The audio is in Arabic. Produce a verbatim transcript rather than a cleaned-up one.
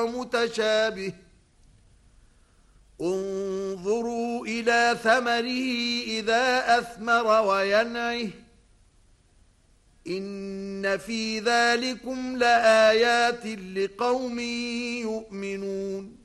متشابه انظروا إلى ثمره إذا أثمر وينعه إن في ذلكم لآيات لقوم يؤمنون